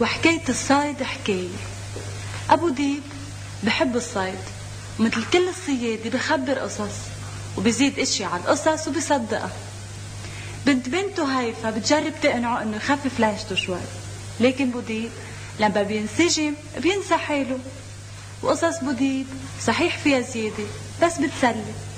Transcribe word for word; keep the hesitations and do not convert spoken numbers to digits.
وحكاية الصيد حكاية. أبو ديب بحب الصيد، ومثل كل الصيادة بخبر قصص وبيزيد اشي على القصص وبيصدقها. بنت بنته هيفا بتجرب تقنعه انه يخفف لهجته شوي، لكن بوديب لما بينسجم بينسى حاله. وقصص بوديب صحيح فيها زيادة بس بتسلي.